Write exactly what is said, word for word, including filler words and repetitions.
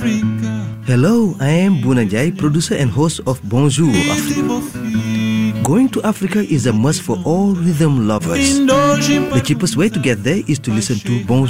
Hello, I am Bouna Ndiaye, producer and host of Bonjour Africa. Going to Africa is a must for all rhythm lovers. The cheapest way to get there is to listen to Bonjour